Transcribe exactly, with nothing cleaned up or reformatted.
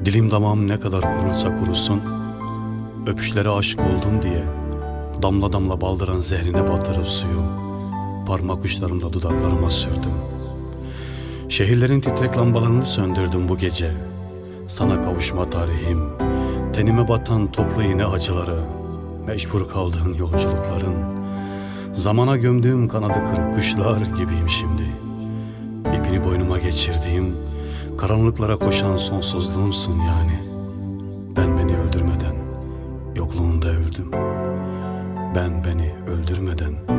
Dilim damağım ne kadar kurursa kurusun, öpüşlere aşık oldum diye damla damla baldıran zehrine batırıp suyu parmak uçlarımla dudaklarıma sürdüm. Şehirlerin titrek lambalarını söndürdüm bu gece. Sana kavuşma tarihim, tenime batan toplu iğne acıları, mecbur kaldığın yolculukların, zamana gömdüğüm kanadı kırık kuşlar gibiyim şimdi. İpini boynuma geçirdiğim, karanlıklara koşan sonsuzluğumsun yani. Ben beni öldürmeden yokluğunda öldüm. Ben beni öldürmeden